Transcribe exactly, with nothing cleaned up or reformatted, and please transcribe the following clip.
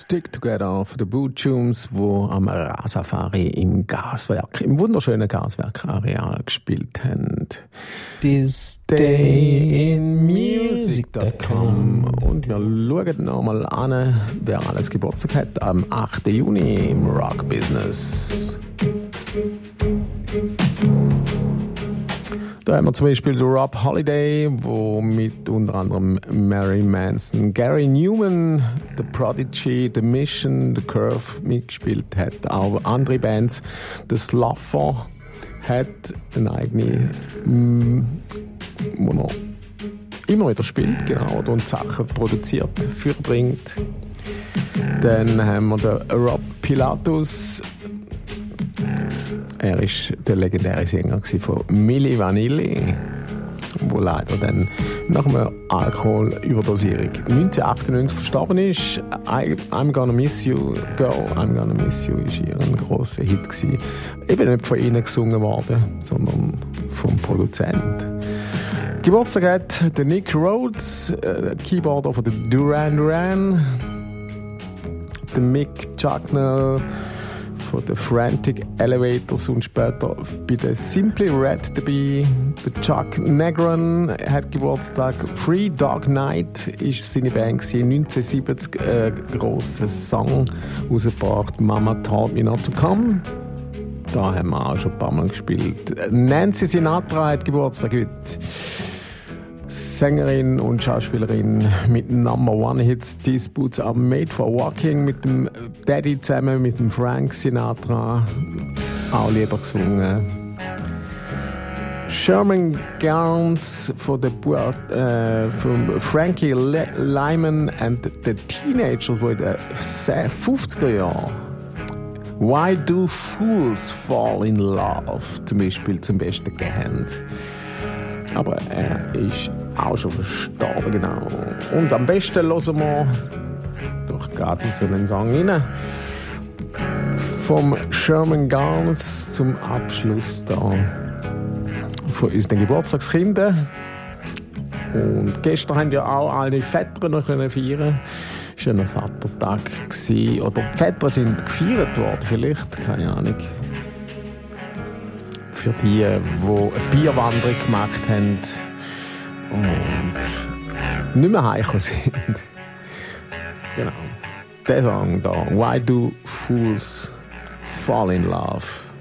Stick Together von den Boottunes, die am Rasafari im Gaswerk, im wunderschönen Gaswerk-Areal gespielt haben. This Day in Music Punkt com. Und wir schauen noch mal an, wer alles Geburtstag hat, am achten Juni im Rock-Business. Da haben wir zum Beispiel den Rob Holiday, wo mit unter anderem Mary Manson, Gary Newman, The Prodigy, The Mission, The Curve mitgespielt hat. Auch andere Bands. The Sluffer hat eine eigene, mh, wo er immer wieder spielt, genau, und Sachen produziert, vorbringt. Dann haben wir den Rob Pilatus. Er war der legendäre Sänger von Milli Vanilli, der leider dann nach einer Alkoholüberdosierung neunzehnhundertachtundneunzig verstorben ist. I'm Gonna Miss You, Girl, I'm Gonna Miss You war ihr grosser Hit gewesen. Eben nicht von ihnen gesungen worden, sondern vom Produzenten. Geburtstag hat der Nick Rhodes, äh, Keyboarder von der Duran Duran, der Mick Jagger von den Frantic Elevators und später bei den Simply Red dabei. Der Chuck Negron hat Geburtstag. Free Dog Night ist seine Band gewesen. neunzehnhundertsiebzig ein äh, grosser Song rausgebracht. Mama Taught Me Not to Come. Da haben wir auch schon ein paar Mal gespielt. Nancy Sinatra hat Geburtstag heute. Sängerin und Schauspielerin mit Number One Hits. These Boots Are Made for Walking mit dem Daddy zusammen, mit dem Frank Sinatra. Auch Lieder gesungen. Sherman Gowns von der Bu- äh, von Frankie Le- Lyman and the Teenagers, die in den fünfziger Jahren Why Do Fools Fall in Love zum Beispiel zum Besten gegeben haben. Aber er ist auch schon verstorben, genau. Und am besten hören wir doch gerade so einen Song rein. Vom Sherman Gowns zum Abschluss da von unseren Geburtstagskindern. Und gestern haben ja auch alle Väter noch feiern können. Es war ja noch Vatertag. Oder die Väter sind gefeiert worden, vielleicht, keine Ahnung. Für die, die eine Bierwanderung gemacht haben und nicht mehr heimgekommen sind. Genau. Der Song da. Why Do Fools Fall in Love?